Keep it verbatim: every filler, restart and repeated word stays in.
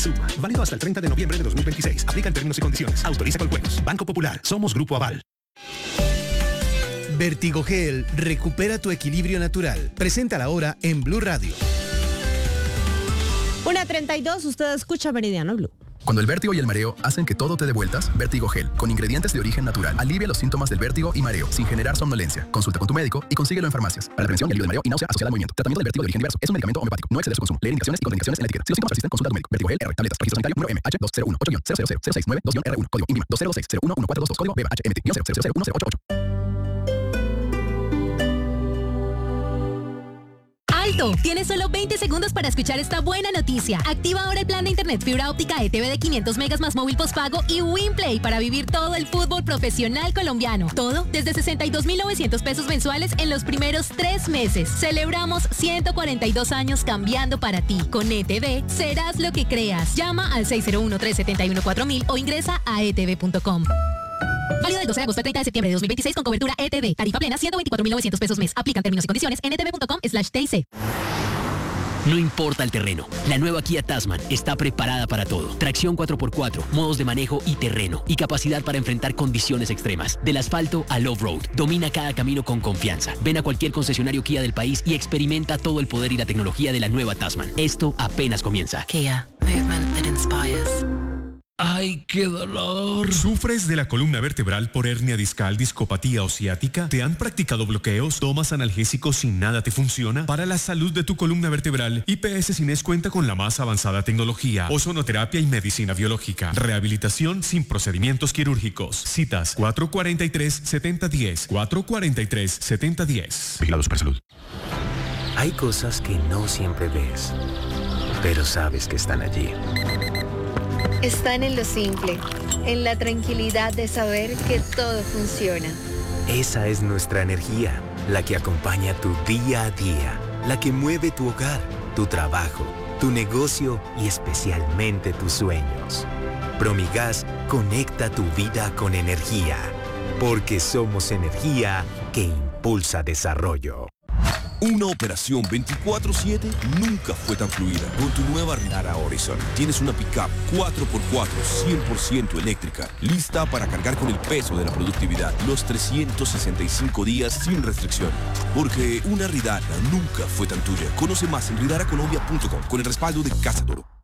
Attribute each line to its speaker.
Speaker 1: Zoom. Válido hasta el treinta de noviembre de dos mil veintiséis. Aplica en términos y condiciones. Autoriza con juegos. Banco Popular. Somos Grupo Aval.
Speaker 2: Vertigogel recupera tu equilibrio natural. Presenta la hora en Blue Radio.
Speaker 3: una treinta y dos, usted escucha Meridiano Blue.
Speaker 4: Cuando el vértigo y el mareo hacen que todo te dé vueltas, Vertigogel, con ingredientes de origen natural, alivia los síntomas del vértigo y mareo, sin generar somnolencia. Consulta con tu médico y consíguelo en farmacias. Para la prevención y alivio del mareo y náusea asociada al movimiento. Tratamiento del vértigo de origen diverso. Es un medicamento homeopático. No exceder su consumo. Leer indicaciones y contraindicaciones en la etiqueta. Si los síntomas persisten, consulta a tu médico. Vertigogel R. Tabletas. Registro sanitario número M H dos cero uno ocho cero cero cero seis nueve dos R uno. Código INVIMA dos cero dos seis cero uno uno cuatro dos dos. Código B H M T cero cero cero uno cero ocho ocho.
Speaker 5: ¡Alto! Tienes solo veinte segundos para escuchar esta buena noticia. Activa ahora el plan de internet fibra óptica E T V de quinientos megas más móvil postpago y WinPlay para vivir todo el fútbol profesional colombiano. Todo desde sesenta y dos mil novecientos pesos mensuales en los primeros tres meses. Celebramos ciento cuarenta y dos años cambiando para ti. Con E T V serás lo que creas. Llama al seis cero uno tres siete uno cuatro mil o ingresa a e t v punto com. Válido del doce de agosto al treinta de septiembre de dos mil veintiséis con cobertura E T V. Tarifa plena ciento veinticuatro mil novecientos pesos mes. Aplican términos y condiciones en e t v punto com slash t i c.
Speaker 6: No importa el terreno, la nueva Kia Tasman está preparada para todo. Tracción cuatro por cuatro, modos de manejo y terreno, y capacidad para enfrentar condiciones extremas. Del asfalto al off-road, domina cada camino con confianza. Ven a cualquier concesionario Kia del país y experimenta todo el poder y la tecnología de la nueva Tasman. Esto apenas comienza.
Speaker 7: Kia, movement that inspires.
Speaker 8: ¡Ay, qué dolor! ¿Sufres de la columna vertebral por hernia discal, discopatía o ciática? ¿Te han practicado bloqueos? ¿Tomas analgésicos sin nada te funciona? Para la salud de tu columna vertebral, I P S Cines cuenta con la más avanzada tecnología, ozonoterapia y medicina biológica. Rehabilitación sin procedimientos quirúrgicos. Citas cuatro cuatro tres, siete cero uno cero, cuatro cuatro tres, siete cero uno cero.
Speaker 1: Vigilado Supersalud.
Speaker 9: Hay cosas que no siempre ves, pero sabes que están allí.
Speaker 10: Están en lo simple, en la tranquilidad de saber que todo funciona.
Speaker 9: Esa es nuestra energía, la que acompaña tu día a día, la que mueve tu hogar, tu trabajo, tu negocio y especialmente tus sueños. Promigas conecta tu vida con energía, porque somos energía que impulsa desarrollo.
Speaker 11: Una operación veinticuatro siete nunca fue tan fluida. Con tu nueva Ridara Horizon tienes una pickup cuatro por cuatro cien por ciento eléctrica, lista para cargar con el peso de la productividad los trescientos sesenta y cinco días sin restricción. Porque una Ridara nunca fue tan tuya. Conoce más en ridara colombia punto com con el respaldo de Casa Toro.